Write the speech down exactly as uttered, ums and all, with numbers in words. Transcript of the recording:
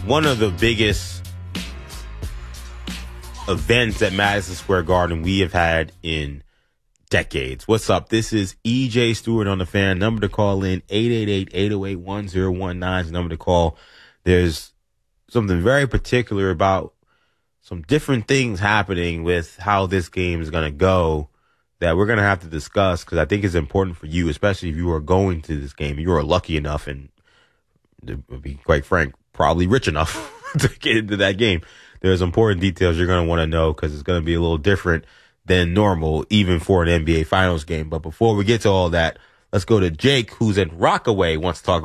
one of the biggest events at Madison Square Garden we have had in decades. What's up? This is E J Stewart on the Fan. Number to call in, eight eight eight, eight oh eight, one oh one nine is the number to call. There's something very particular about some different things happening with how this game is going to go that we're going to have to discuss, because I think it's important for you, especially if you are going to this game. You are lucky enough, and to be quite frank, probably rich enough to get into that game. There's important details you're going to want to know, because it's going to be a little different than normal, even for an N B A Finals game. But before we get to all that, let's go to Jake, who's in Rockaway, wants to talk